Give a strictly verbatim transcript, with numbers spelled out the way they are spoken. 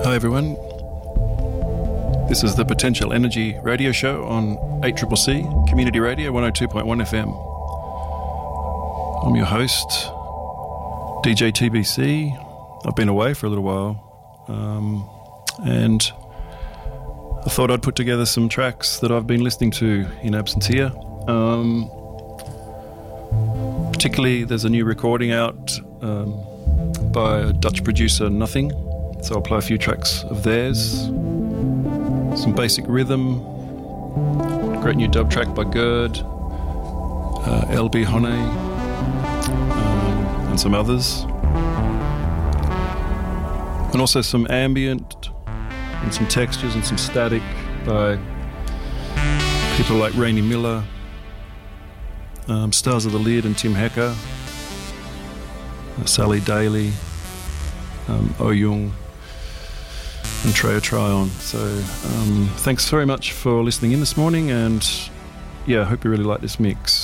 Hi everyone, this is the Potential Energy Radio Show on eight C C C Community Radio one oh two point one F M. I'm your host, D J T B C. I've been away for a little while, um, and I thought I'd put together some tracks that I've been listening to in absentia. Um, particularly, there's a new recording out um, by a Dutch producer, Nothing. So I'll play a few tracks of theirs. Some basic rhythm. Great new dub track by Gerd, uh, L B Hone, um, and some others. And also some ambient and some textures and some static by people like Rainy Miller, um, Stars of the Lid and Tim Hecker, uh, Sally Daly, um, Oh Jung, and Treya Tryon. So um, thanks very much for listening in this morning, and yeah, I hope you really like this mix.